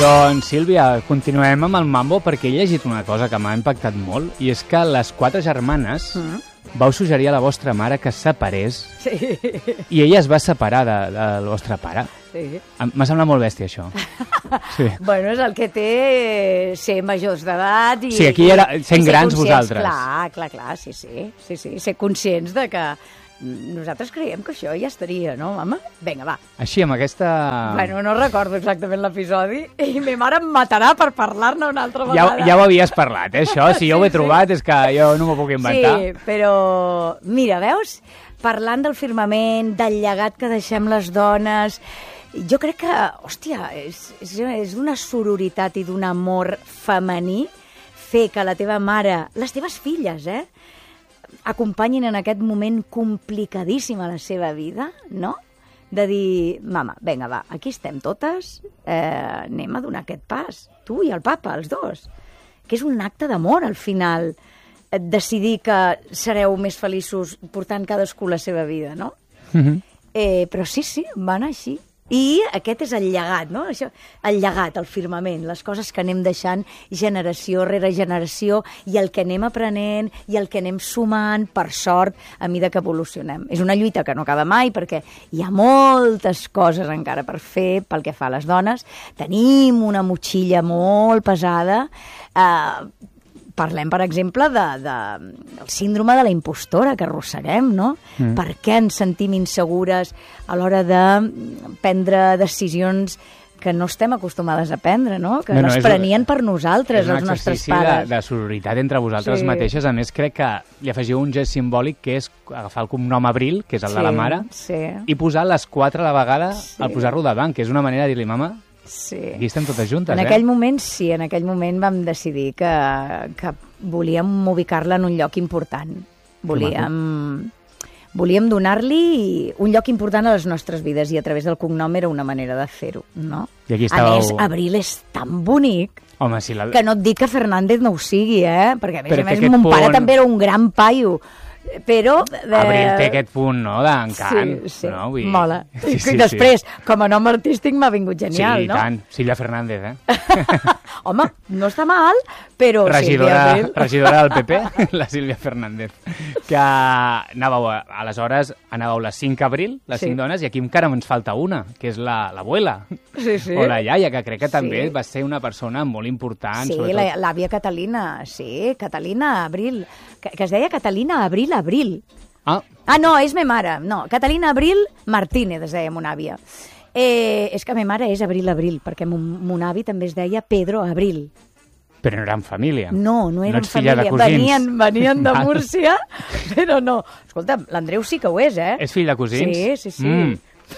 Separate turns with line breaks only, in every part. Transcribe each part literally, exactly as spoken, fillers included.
Doncs, Sílvia, continuem amb el mambo perquè he llegit una cosa que m'ha impactat molt i és que les quatre germanes mm. vau suggerir a la vostra mare que es separés
sí.
i ella es va separar de, del vostre pare.
Sí.
M'ha semblat molt bèstia, això. Sí.
Bueno, és el que té ser majors d'edat i...
Sí, aquí era sent grans vosaltres.
Clar, clar, clar, sí, sí, sí, sí, ser conscients de que nosaltres creiem que això ja estaria, no, mama? Vinga, va.
Així, amb aquesta...
Bueno, no recordo exactament l'episodi i ma mare em matarà per parlar-ne una altra vegada.
Ja, ja ho havies parlat, eh, això? Si jo ho he trobat sí. és que jo no m'ho puc inventar.
Sí, però... Mira, veus? Parlant del firmament, del llegat que deixem les dones... Jo crec que, hòstia, és, és, és d'una sororitat i d'un amor femení fer que la teva mare, les teves filles, eh, acompanyin en aquest moment complicadíssim a la seva vida, no? De dir, mama, vinga, va, aquí estem totes, eh, anem a donar aquest pas, tu i el papa, els dos. Que és un acte d'amor, al final, decidir que sereu més feliços portant cadascú la seva vida, no?
Mm-hmm.
eh, però sí, sí, va anar així. I aquest és el llegat, no? Això, el llegat, el firmament, les coses que anem deixant generació rere generació i el que anem aprenent i el que anem sumant, per sort, a mida que evolucionem. És una lluita que no acaba mai perquè hi ha moltes coses encara per fer pel que fa a les dones. Tenim una motxilla molt pesada. Eh, Parlem, per exemple, de, de, del síndrome de la impostora que arrosseguem, no? Mm. Per què ens sentim insegures a l'hora de prendre decisions que no estem acostumades a prendre, no? Que no, no, les prenien per nosaltres, els nostres pares. És un exercici
de, de sororitat entre vosaltres sí. mateixes. A més, crec que li afegiu un gest simbòlic que és agafar el cognom Abril, que és el sí, de la mare,
sí.
i posar les quatre a la vegada
sí.
al posar-lo davant, que és una manera de dir-li, mama,
sí.
aquí estem totes juntes,
en
eh?
En aquell moment, sí, en aquell moment vam decidir que, que volíem ubicar-la en un lloc important. Volíem, volíem donar-li un lloc important a les nostres vides i a través del cognom era una manera de fer-ho, no?
I aquí estàveu...
A més, Abril és tan bonic
Home, si la...
que no et dic que Fernández no ho sigui, eh? Perquè a més
Però
a més
aquest
mon pare
punt...
també era un gran paio. Però... De...
Abril té aquest punt, no?, d'encant.
Sí, sí,
no? Vull...
mola.
Sí, sí,
I després,
sí.
com a nom artístic m'ha vingut genial,
sí,
no?
Sí, tant. Sílvia Fernández, eh?
Home, no està mal, però...
Regidora, regidora del P P, la Sílvia Fernández. Que anàveu, aleshores, anàveu les cinc Abril, les sí. cinc dones, i aquí encara ens falta una, que és l'abuela.
Sí, sí.
O la iaia, que crec que també
sí.
va ser una persona molt important.
Sí,
sobretot...
l'àvia Catalina, sí, Catalina Abril, que, que es deia Catalina Abril Abril.
Ah.
ah, no, és me mare. No, Catalina Abril Martínez es deia mon àvia. Eh, és que me mare és Abril Abril, perquè mon, mon avi també es deia Pedro Abril.
Però no eren família.
No, no eren
no família.
Venien, venien de Múrcia, però no. Escolta, l'Andreu sí que ho és, eh?
És fill de cosins?
Sí, sí, sí.
Mm.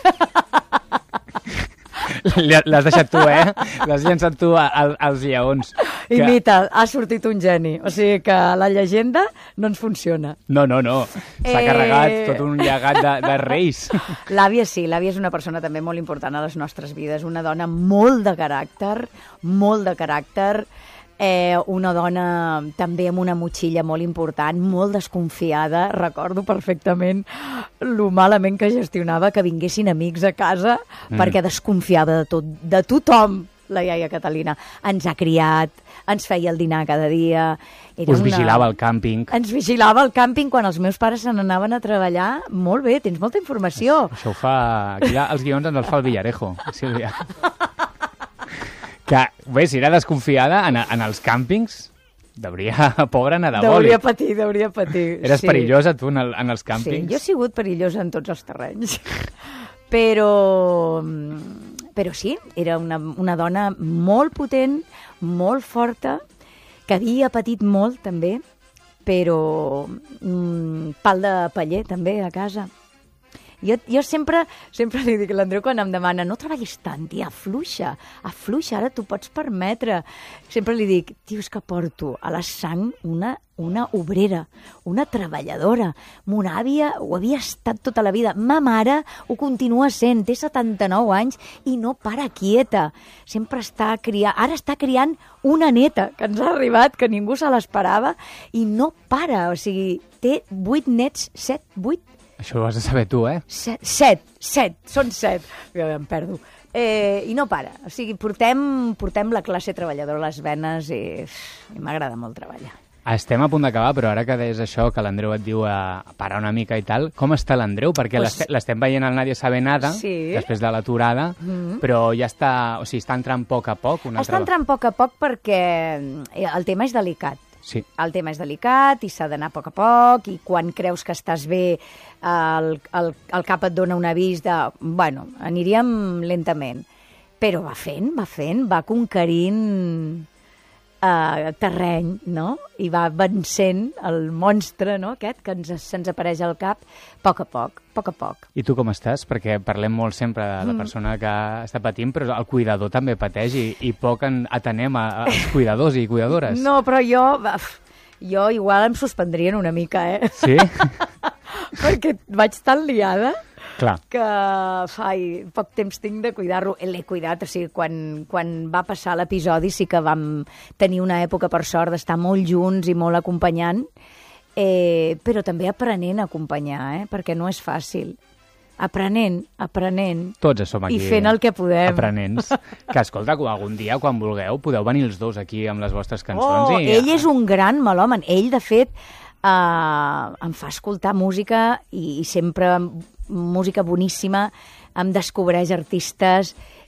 L'has deixat tu, eh? L'has llançat tu al, als lleons.
Que... Imita, ha sortit un geni. O sigui que la llegenda no ens funciona.
No, no, no. S'ha eh... carregat tot un llegat de, de reis.
L'àvia sí, l'àvia és una persona també molt important a les nostres vides. Una dona molt de caràcter, molt de caràcter, eh, una dona també amb una motxilla molt important, molt desconfiada. Recordo perfectament lo malament que gestionava que vinguessin amics a casa mm. perquè desconfiava de tot, de tothom. La iaia Catalina ens ha criat, ens feia el dinar cada dia. Era
Us
una...
vigilava al càmping.
Ens vigilava al càmping quan els meus pares se n'anaven a treballar. Molt bé, tens molta informació.
Això ho fa... Aquí els guions ens els fa el Villarejo, Sílvia. Que, bé, si era desconfiada en, en els càmpings, deuria, pobra, anar de boli.
Deuria patir, deuria patir.
Eres
sí.
perillosa, tu, en, el, en els càmpings?
Sí, jo he sigut perillosa en tots els terrenys. Però... Però sí, era una, una dona molt potent, molt forta, que havia patit molt, també, però mm, pal de paller, també, a casa. Jo, jo sempre, sempre li dic a l'Andreu quan em demana no treballis tant, tia, afluixa, afluixa, ara t'ho pots permetre. Sempre li dic, tio, és que porto a la sang una, una obrera, una treballadora. Mon àvia ho havia estat tota la vida. Ma mare ho continua sent, té setanta-nou anys i no para quieta. Sempre està criant, ara està criant una neta que ens ha arribat, que ningú se l'esperava, i no para, o sigui, té vuit nets, set, vuit,
això ho has de saber tu, eh?
Set, set, set, són set. Jo em perdo. Eh, I no para. O sigui, portem, portem la classe treballadora a les venes i, i m'agrada molt treballar.
Estem a punt d'acabar, però ara que deies això, que l'Andreu et diu a parar una mica i tal, com està l'Andreu? Perquè pues... l'estem veient al Nadie sabe nada, sí. després de l'aturada, mm-hmm. però ja està, o sigui, està entrant a poc a poc. Una
està altra... entrant a poc a poc perquè el tema és delicat.
Sí.
El tema és delicat i s'ha d'anar a poc a poc, i quan creus que estàs bé el, el, el cap et dona un avís de... Bueno, aniríem lentament. Però va fent, va fent, va conquerint eh, terreny, no? I va vencent el monstre, no?, aquest que ens, se'ns apareix al cap a poc a poc, a poc a poc.
I tu com estàs? Perquè parlem molt sempre de la persona que està patint, però el cuidador també pateix i, i poc en atenem a, als cuidadors i cuidadores.
No, però jo... Jo igual em suspendrien una mica, eh?
Sí?
Perquè vaig tan liada...
Clar.
Que ai, poc temps tinc de cuidar-lo. L'he cuidat, o sigui, quan, quan va passar l'episodi sí que vam tenir una època, per sort, d'estar molt junts i molt acompanyant, eh, però també aprenent a acompanyar, eh, perquè no és fàcil. Aprenent, aprenent.
Tots som aquí.
I fent el que podem.
Aprenents. Que, escolta, algun dia, quan vulgueu, podeu venir els dos aquí amb les vostres cançons.
Oh,
i...
ell és un gran melòman. Ell, de fet, eh, em fa escoltar música i, i sempre... música boníssima, em descobreix artistes,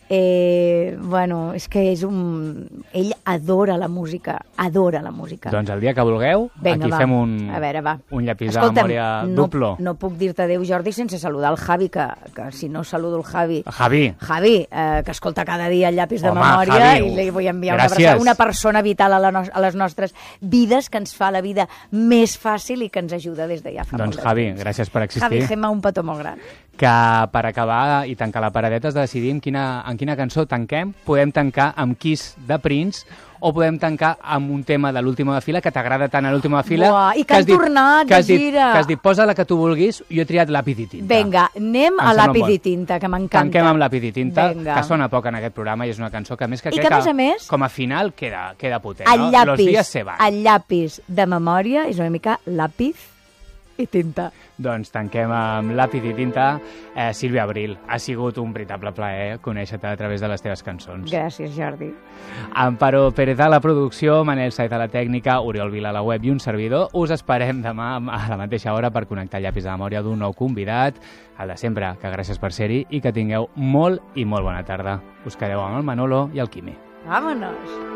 eh, bueno, és que és un... Ell adora la música, adora la música.
Doncs el dia que vulgueu,
Venga,
aquí
va.
fem un,
a veure, va.
un llapis de memòria
no,
duplo.
No puc dir-te adéu, Jordi, sense saludar el Javi, que, que si no saludo el Javi...
Javi.
Javi, eh, que escolta cada dia el llapis de
Home,
memòria,
Javi,
i li vull enviar una,
gràcies.
persona, una persona vital a, la no, a les nostres vides, que ens fa la vida més fàcil i que ens ajuda des de ja fa
doncs,
molt de
Javi,
temps.
gràcies per existir.
Javi, fem un petó molt gran.
Que per acabar i tancar la paradeta has de decidir en quina, en quina cançó tanquem. Podem tancar amb Kiss de Prince o podem tancar amb un tema de l'última de fila que t'agrada tant a l'última de fila.
Buah, i que,
que
han tornat
dit, que has
de
dit,
gira.
Que has dit, posa la que tu vulguis, jo he triat Lápiz i tinta.
Vinga, anem a Lápiz i tinta, que m'encanta.
Tanquem amb Lápiz i tinta,
Venga.
que sona poc en aquest programa i és una cançó que a més que
I
crec
que, a més a més,
com a final queda, queda potent.
El
no?
llapis,
Los días se van.
el llapis de memòria és una mica lápiz i tinta.
Doncs tanquem amb Lápiz i tinta. Eh, Sílvia Abril, ha sigut un veritable plaer conèixer-te a través de les teves cançons.
Gràcies, Jordi.
Amparo Pérez a la producció, Manel Saez a la tècnica, Oriol Vila a la web i un servidor. Us esperem demà a la mateixa hora per connectar el llapis de memòria d'un nou convidat. El de sempre, que gràcies per ser-hi i que tingueu molt i molt bona tarda. Us quedeu amb el Manolo i el Quimi.
Vámonos.